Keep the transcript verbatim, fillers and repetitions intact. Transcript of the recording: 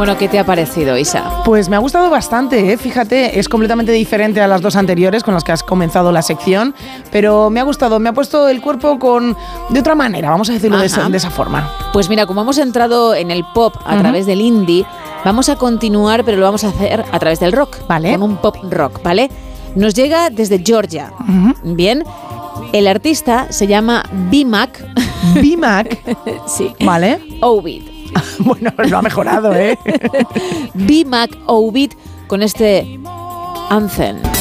Bueno, ¿qué te ha parecido, Isa? Pues me ha gustado bastante, ¿eh? Fíjate, es completamente diferente a las dos anteriores con las que has comenzado la sección, pero me ha gustado, me ha puesto el cuerpo con de otra manera, vamos a decirlo de esa, de esa forma. Pues mira, como hemos entrado en el pop a uh-huh. través del indie, vamos a continuar, pero lo vamos a hacer a través del rock, ¿vale? Con un pop rock, ¿vale? Nos llega desde Georgia, uh-huh. Bien. El artista se llama B-Mac. B-Mac. Sí. Vale. Ovid. Bueno, lo ha mejorado, ¿eh? B-Mac Ovid con este Anthem.